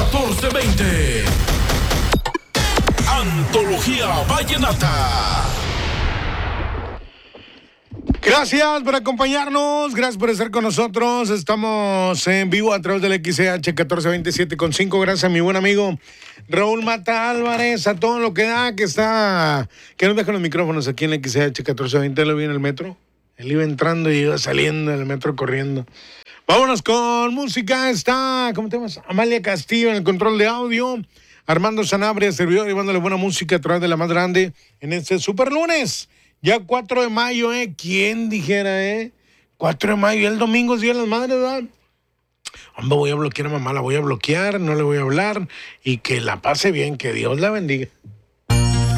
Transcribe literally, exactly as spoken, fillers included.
catorce veinte. Antología Vallenata. Gracias por acompañarnos, gracias por estar con nosotros. Estamos en vivo a través del X C H catorce veintisiete con cinco. Gracias a mi buen amigo Raúl Mata Álvarez, a todo lo que da, que está, que nos deja los micrófonos aquí en el X C H catorce veinte. Lo vi en el metro. Él iba entrando y iba saliendo del metro corriendo. Vámonos con música. Está, ¿cómo te llamas? Amalia Castillo en el control de audio. Armando Sanabria, servidor, llevándole buena música a través de la más grande en este super lunes. Ya cuatro de mayo, ¿eh? ¿Quién dijera, eh? cuatro de mayo, el domingo es Día de las Madres, ¿verdad? Hombre, voy a bloquear a mamá, la voy a bloquear, no le voy a hablar y que la pase bien, que Dios la bendiga.